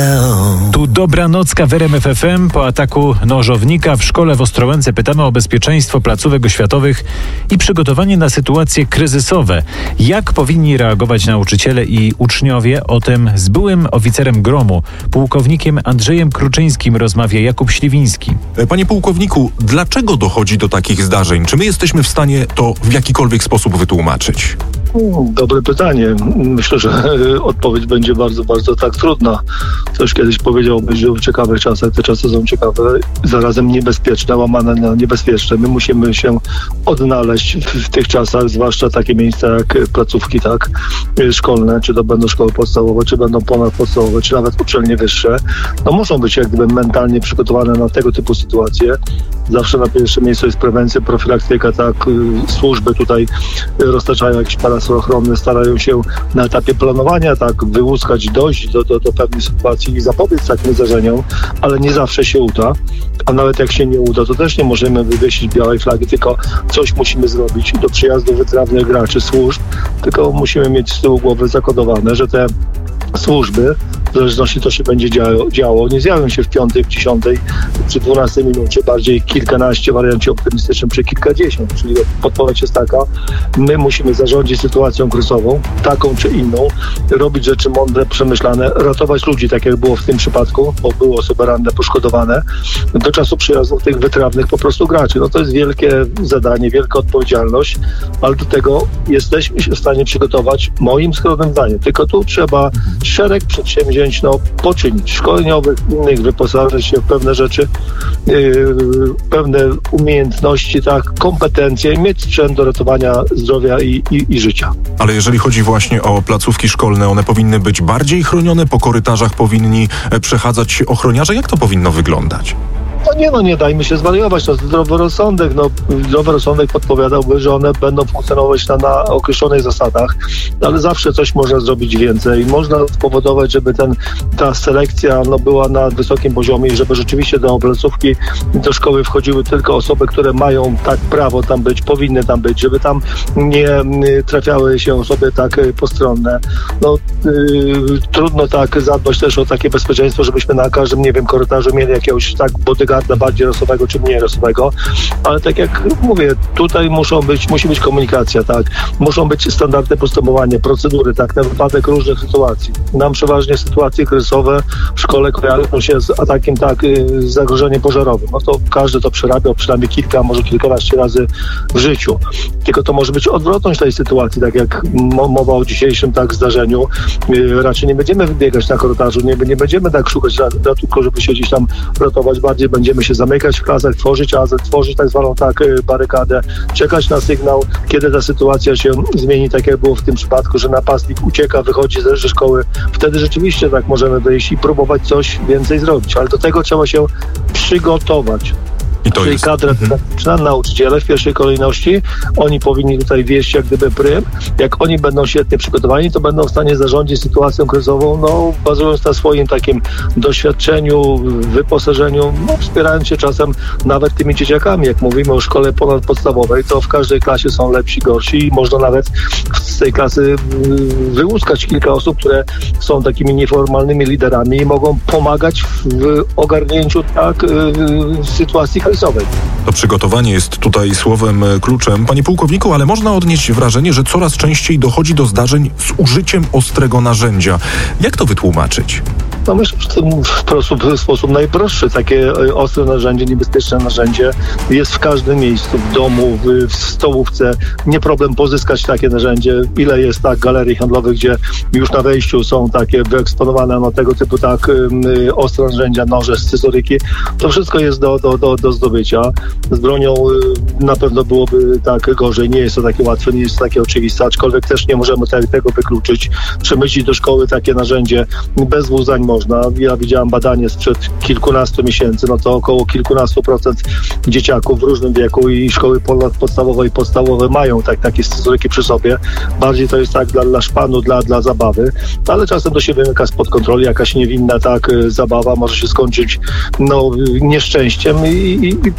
Tu Dobranocka w RMF FM. Po ataku nożownika w szkole w Ostrołęce pytamy o bezpieczeństwo placówek oświatowych i przygotowanie na sytuacje kryzysowe. Jak powinni reagować nauczyciele i uczniowie? O tym z byłym oficerem GROM-u, pułkownikiem Andrzejem Kruczyńskim, rozmawia Jakub Śliwiński. Panie pułkowniku, dlaczego dochodzi do takich zdarzeń? Czy my jesteśmy w stanie to w jakikolwiek sposób wytłumaczyć? Dobre pytanie. Myślę, że odpowiedź będzie bardzo, bardzo tak trudna. Ktoś kiedyś powiedział, że w ciekawych czasach te czasy są ciekawe, zarazem niebezpieczne, łamane na niebezpieczne. My musimy się odnaleźć w tych czasach, zwłaszcza takie miejsca jak placówki, tak, szkolne, czy to będą szkoły podstawowe, czy będą ponadpodstawowe, czy nawet uczelnie wyższe. No muszą być jak gdyby mentalnie przygotowane na tego typu sytuacje. Zawsze na pierwszym miejscu jest prewencja, profilaktyka, tak, służby tutaj roztaczają jakieś parasol ochronne, starają się na etapie planowania tak wyłuskać, dojść do pewnej sytuacji i zapobiec takim zdarzeniom, ale nie zawsze się uda, a nawet jak się nie uda, to też nie możemy wywiesić białej flagi, tylko coś musimy zrobić do przyjazdu wytrawnych graczy, służb, tylko musimy mieć z tyłu głowy zakodowane, że te służby, w zależności to się będzie działo, nie zjawią się w 5, w 10 czy 12 minucie, bardziej kilkanaście, w wariancie optymistycznym, czy kilkadziesiąt. Czyli podpowiedź jest taka, my musimy zarządzić sytuacją kryzysową, taką czy inną, robić rzeczy mądre, przemyślane, ratować ludzi, tak jak było w tym przypadku, bo były osoby ranne, poszkodowane, do czasu przyjazdu tych wytrawnych po prostu graczy. No to jest wielkie zadanie, wielka odpowiedzialność, ale do tego jesteśmy się w stanie przygotować, moim skromnym zdaniem. Tylko tu trzeba szereg przedsięwzięć poczynić, szkoleniowych, innych, wyposażyć się w pewne rzeczy, pewne umiejętności, tak, kompetencje i mieć sprzęt do ratowania zdrowia i życia. Ale jeżeli chodzi właśnie o placówki szkolne, one powinny być bardziej chronione, po korytarzach powinni przechadzać się ochroniarze. Jak to powinno wyglądać? Nie dajmy się zwariować, to zdrowy rozsądek. Zdrowy rozsądek podpowiadałby, że one będą funkcjonować na określonych zasadach, ale zawsze coś można zrobić więcej. Można spowodować, żeby ta selekcja była na wysokim poziomie i żeby rzeczywiście do placówki, do szkoły wchodziły tylko osoby, które mają tak prawo tam być, powinny tam być, żeby tam nie trafiały się osoby tak postronne. Trudno tak zadbać też o takie bezpieczeństwo, żebyśmy na każdym, korytarzu mieli jakiegoś tak bodyguarda bardziej rasowego czy mniej rasowego, ale tak jak mówię, tutaj musi być komunikacja, tak, muszą być standardy postępowania, procedury, tak, na wypadek różnych sytuacji. Nam przeważnie sytuacje kryzysowe w szkole kojarzą się z atakiem, tak, z zagrożeniem pożarowym. No to każdy to przerabiał przynajmniej kilka, może kilkanaście razy w życiu. Tylko to może być odwrotność tej sytuacji, tak jak mowa o dzisiejszym tak zdarzeniu. Raczej nie będziemy wybiegać na korytarzu, nie będziemy tak szukać ratunku, żeby się gdzieś tam ratować, bardziej będziemy się zamykać w klasach, tworzyć tak zwaną barykadę, czekać na sygnał, kiedy ta sytuacja się zmieni, tak jak było w tym przypadku, że napastnik ucieka, wychodzi ze szkoły. Wtedy rzeczywiście tak możemy wyjść i próbować coś więcej zrobić, ale do tego trzeba się przygotować. Czyli kadra dydaktyczna, nauczyciele w pierwszej kolejności, oni powinni tutaj wieść jak gdyby prym. Jak oni będą świetnie przygotowani, to będą w stanie zarządzić sytuacją kryzysową, bazując na swoim takim doświadczeniu, wyposażeniu, wspierając się czasem nawet tymi dzieciakami. Jak mówimy o szkole ponadpodstawowej, to w każdej klasie są lepsi, gorsi i można nawet z tej klasy wyłuskać kilka osób, które są takimi nieformalnymi liderami i mogą pomagać w ogarnięciu sytuacji kryzysowej. To przygotowanie jest tutaj słowem kluczem. Panie pułkowniku, ale można odnieść wrażenie, że coraz częściej dochodzi do zdarzeń z użyciem ostrego narzędzia. Jak to wytłumaczyć? Myślę, że w sposób najprostszy takie ostre narzędzie, niebezpieczne narzędzie jest w każdym miejscu, w domu, w stołówce. Nie problem pozyskać takie narzędzie. Ile jest galerii handlowych, gdzie już na wejściu są takie wyeksponowane tego typu ostre narzędzia, noże, scyzoryki. To wszystko jest do zdobycia. Z bronią na pewno byłoby tak gorzej. Nie jest to takie łatwe, nie jest to takie oczywiste, aczkolwiek też nie możemy tego wykluczyć. Przemycić do szkoły takie narzędzie bez wuzań można. Ja widziałem badanie sprzed kilkunastu miesięcy, to około kilkunastu procent dzieciaków w różnym wieku i szkoły podstawowe i podstawowe mają takie scyzoryki przy sobie. Bardziej to jest dla szpanu, dla zabawy, ale czasem to się wymyka spod kontroli, jakaś niewinna zabawa może się skończyć nieszczęściem i później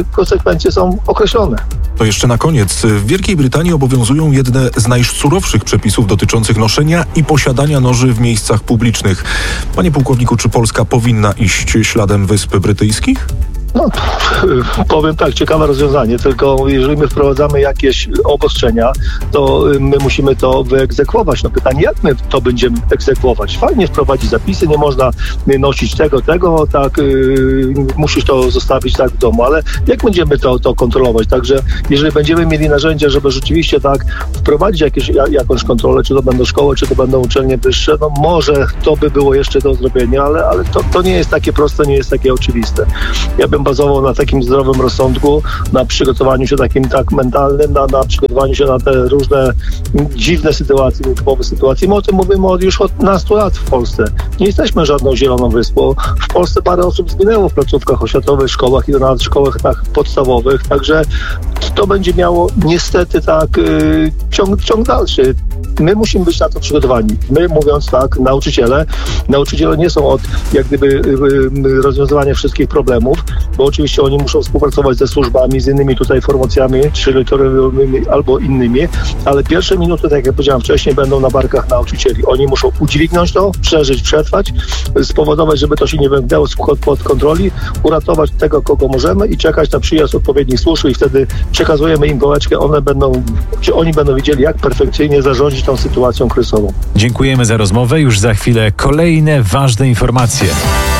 konsekwencje są określone. To jeszcze na koniec. W Wielkiej Brytanii obowiązują jedne z najsurowszych przepisów dotyczących noszenia i posiadania noży w miejscach publicznych. Panie pułkowniku, czy Polska powinna iść śladem Wysp Brytyjskich? No, powiem tak, ciekawe rozwiązanie, tylko jeżeli my wprowadzamy jakieś obostrzenia, to my musimy to wyegzekwować. No pytanie, jak my to będziemy egzekwować? Fajnie wprowadzić zapisy, nie można nosić tego, tak, musisz to zostawić tak w domu, ale jak będziemy to kontrolować? Także jeżeli będziemy mieli narzędzia, żeby rzeczywiście tak wprowadzić jakąś kontrolę, czy to będą szkoły, czy to będą uczelnie wyższe, no może to by było jeszcze do zrobienia, ale to nie jest takie proste, nie jest takie oczywiste. Ja bym bazował na takim zdrowym rozsądku, na przygotowaniu się takim tak mentalnym, na przygotowaniu się na te różne dziwne sytuacje, nietypowe sytuacje. My o tym mówimy już od nastu lat w Polsce. Nie jesteśmy żadną zieloną wyspą. W Polsce parę osób zginęło w placówkach oświatowych, szkołach i nawet szkołach tak podstawowych, także to będzie miało niestety tak ciąg dalszy. My musimy być na to przygotowani. My, mówiąc tak, nauczyciele nie są od jak gdyby rozwiązywania wszystkich problemów, bo oczywiście oni muszą współpracować ze służbami, z innymi tutaj formacjami, terytorialnymi albo innymi, ale pierwsze minuty, tak jak powiedziałem wcześniej, będą na barkach nauczycieli. Oni muszą udźwignąć to, przeżyć, przetrwać, spowodować, żeby to się nie wymknęło spod kontroli, uratować tego, kogo możemy i czekać na przyjazd odpowiednich służb i wtedy przekazujemy im pałeczkę, oni będą wiedzieli, jak perfekcyjnie zarządzić tą sytuacją kryzysową. Dziękujemy za rozmowę. Już za chwilę kolejne ważne informacje.